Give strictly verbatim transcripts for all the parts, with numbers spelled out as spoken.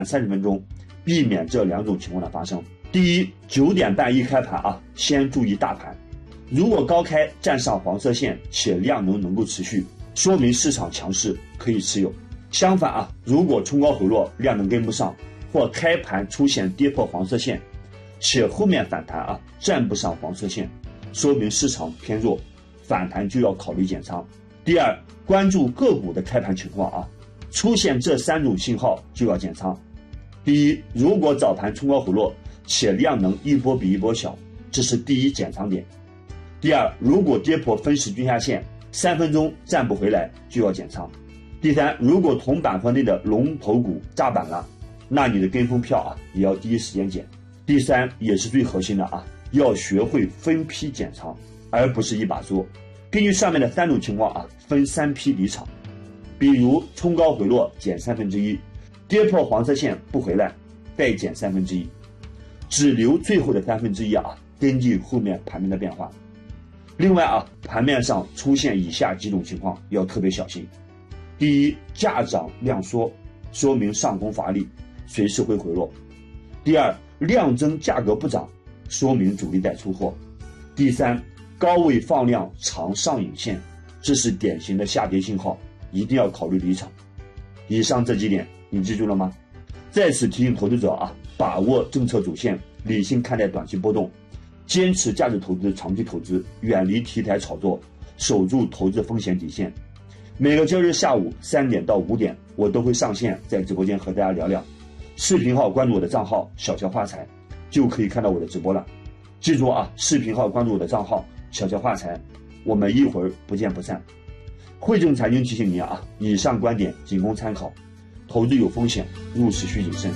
三十分钟，避免这两种情况的发生。第一，九点半一开盘啊，先注意大盘，如果高开站上黄色线且量能能够持续，说明市场强势，可以持有。相反啊，如果冲高回落量能跟不上，或开盘出现跌破黄色线，且后面反弹啊站不上黄色线，说明市场偏弱，反弹就要考虑减仓。第二，关注个股的开盘情况啊，出现这三种信号就要减仓。第一，如果早盘冲高回落且量能一波比一波小，这是第一减仓点。第二，如果跌破分时均下线，三分钟站不回来就要减仓。第三，如果同板块内的龙头股炸板了，那你的跟风票啊也要第一时间减。第三，也是最核心的啊，要学会分批减仓，而不是一把做。根据上面的三种情况啊，分三批离场。比如冲高回落减三分之一，跌破黄色线不回来再减三分之一，只留最后的三分之一啊，根据后面盘面的变化。另外啊，盘面上出现以下几种情况要特别小心。第一，价涨量缩，说明上攻乏力，随时会回落。第二，量增价格不涨，说明主力在出货。第三，高位放量长上影线，这是典型的下跌信号，一定要考虑离场。以上这几点你记住了吗？再次提醒投资者啊，把握政策主线，理性看待短期波动，坚持价值投资长期投资，远离题材炒作，守住投资风险底线。每个周日下午三点到五点，我都会上线在直播间和大家聊聊。视频号关注我的账号小乔发财，就可以看到我的直播了。记住啊，视频号关注我的账号小乔发财，我们一会儿不见不散。汇正财经提醒您啊，以上观点仅供参考，投资有风险，入市需谨慎。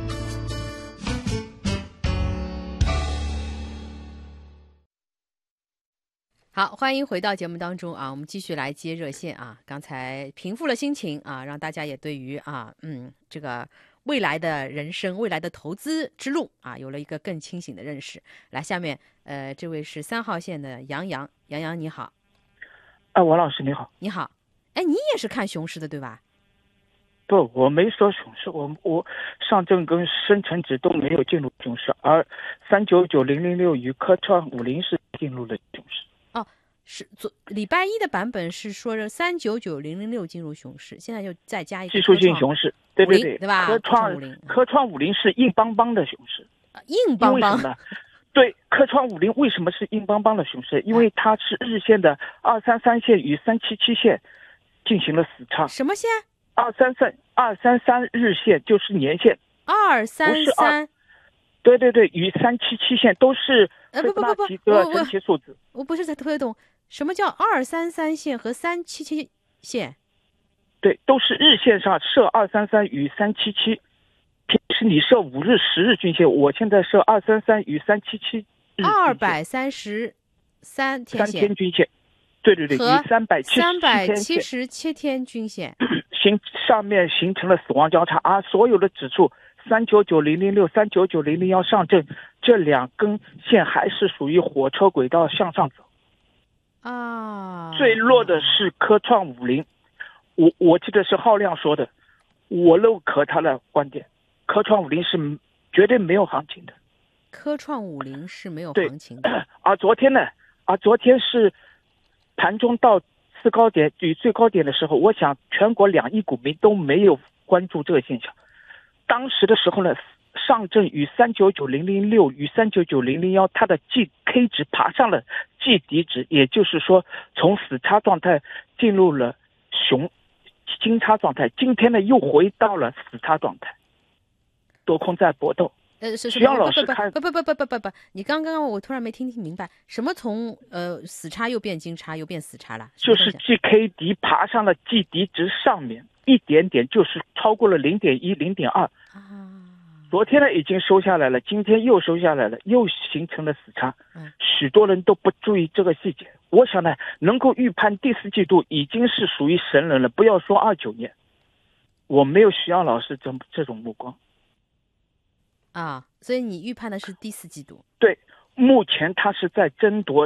好，欢迎回到节目当中啊，我们继续来接热线啊。刚才平复了心情啊，让大家也对于啊，嗯，这个未来的人生、未来的投资之路啊，有了一个更清醒的认识。来，下面呃，这位是三号线的杨洋，杨洋你好。 啊，王老师你好。 你好，哎，你也是看熊市的对吧？ 不，我没说熊市，我我上证跟深成指都没有进入熊市，而三九九零零六与科创五零是进入了熊市。 哦，是昨礼拜一的版本是说着三九九零零六进入熊市，现在又再加一个技术性熊市，对对对， 对吧？ 科创科创五零是硬邦邦的熊市， 硬邦邦。 为什么呢？对，科创五零为什么是硬邦邦的熊市？因为它是日线的二三三线与三七七线进行了死叉。 什么线？ 二三三二三三日线就是年线。 二三三。 对对对，与三七七线都是斐波那契的神奇数字。 我不是特别懂，什么叫二三三线和三七七线？ 对，都是日线上设二三三与三七七。平时你设五日、十日均线，我现在设二三三与三七七日。 二百三十三天线。 三天均线。对对对，与三百七十七天均线。 形上面形成了死亡交叉，而所有的指数三九九零零六、三九九零零幺上证这两根线还是属于火车轨道向上走。 啊， 最弱的是科创五零，我我记得是浩亮说的，我认可他的观点。科创五零是绝对没有行情的， 科创五零是没有行情的。 而昨天呢？而昨天是盘中到次高点与最高点的时候，我想全国两亿股民都没有关注这个现象。当时的时候呢，上证与三九九零零六与三九九零零幺，它的 G K 值爬上了 G 底值，也就是说从死叉状态进入了熊金叉状态。今天呢，又回到了死叉状态。多空在搏斗。 呃，是徐阳老师看， 不不不不不不不，你刚刚我突然没听听明白，什么从呃死叉又变金叉又变死叉了？ 就是 G K 底爬上了 G 底值上面一点点，就是超过了零点一、零点二。 啊， 昨天呢已经收下来了，今天又收下来了，又形成了死叉。 嗯， 许多人都不注意这个细节。我想呢，能够预判第四季度已经是属于神人了，不要说二九年，我没有徐阳老师这这种目光。 啊，所以你预判的是第四季度？ 对，目前它是在争夺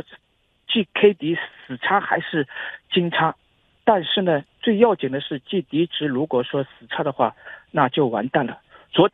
G K 底死叉还是金叉，但是呢，最要紧的是 G 底值如果说死叉的话，那就完蛋了。